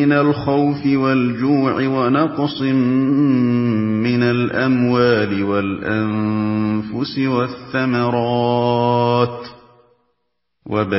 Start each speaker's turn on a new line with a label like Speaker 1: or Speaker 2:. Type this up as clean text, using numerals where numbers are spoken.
Speaker 1: مِنَ الْخَوْفِ وَالْجُوعِ وَنَقْصٍ مِّنَ الْأَمْوَالِ وَالْأَنفُسِ وَالثَّمَرَاتِ